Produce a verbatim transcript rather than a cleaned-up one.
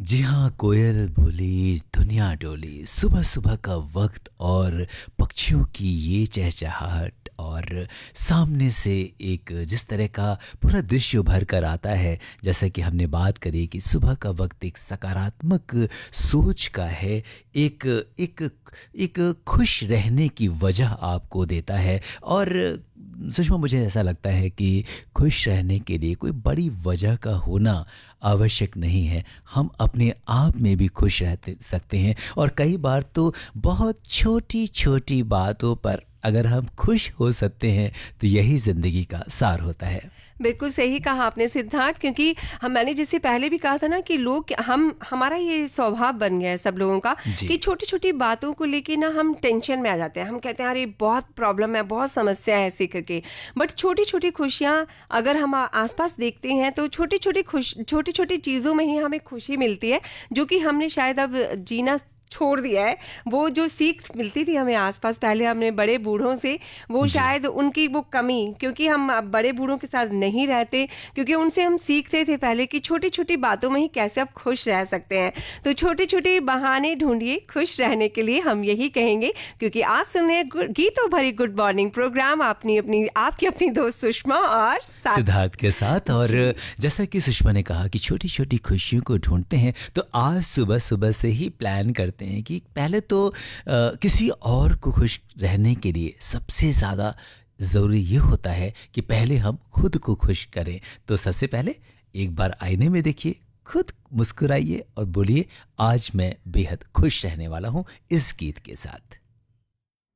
जी हाँ, कोयल बोली, दुनिया डोली, सुबह सुबह का वक्त और पक्षियों की ये चहचहाहट और सामने से एक जिस तरह का पूरा दृश्य उभर कर आता है, जैसा कि हमने बात करी कि सुबह का वक्त एक सकारात्मक सोच का है, एक एक एक खुश रहने की वजह आपको देता है। और सुषमा, मुझे ऐसा लगता है कि खुश रहने के लिए कोई बड़ी वजह का होना आवश्यक नहीं है। हम अपने आप में भी खुश रहते सकते हैं, और कई बार तो बहुत छोटी छोटी बातों पर अगर हम खुश हो सकते हैं तो यही ज़िंदगी का सार होता है। बिल्कुल सही कहा आपने सिद्धार्थ, क्योंकि हम मैंने जैसे पहले भी कहा था ना कि लोग हम हमारा ये स्वभाव बन गया है सब लोगों का जी। कि छोटी छोटी बातों को लेके ना हम टेंशन में आ जाते हैं। हम कहते हैं अरे बहुत प्रॉब्लम है, बहुत समस्या है ऐसे करके। बट छोटी छोटी खुशियाँ अगर हम आ- आसपास देखते हैं तो छोटी छोटी खुश छोटी छोटी चीज़ों में ही हमें खुशी मिलती है, जो कि हमने शायद अब जीना छोड़ दिया है। वो जो सीख मिलती थी हमें आसपास पहले हमने बड़े बूढ़ों से, वो जी। शायद उनकी वो कमी, क्योंकि हम अब बड़े बूढ़ों के साथ नहीं रहते, क्योंकि उनसे हम सीखते थे पहले कि छोटी छोटी बातों में ही कैसे आप खुश रह सकते हैं। तो छोटे छोटे बहाने ढूंढिए खुश रहने के लिए, हम यही कहेंगे। क्योंकि आप सुन रहे हैं गु- गीतों भरी गुड मॉर्निंग प्रोग्राम, अपनी अपनी आपकी अपनी दोस्त सुषमा और साथ। सिद्धार्थ के साथ। और जी। जैसा कि सुषमा ने कहा कि छोटी छोटी खुशियों को ढूंढते हैं, तो आज सुबह सुबह से ही प्लान करते हैं कि पहले तो अ, किसी और को खुश रहने के लिए सबसे ज़्यादा ज़रूरी ये होता है कि पहले हम खुद को खुश करें। तो सबसे पहले एक बार आईने में देखिए, खुद मुस्कुराइए और बोलिए, आज मैं बेहद खुश रहने वाला हूँ, इस गीत के साथ।